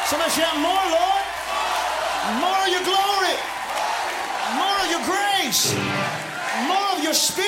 Somebody shout, more, Lord. More of your glory. More of your grace. More of your spirit.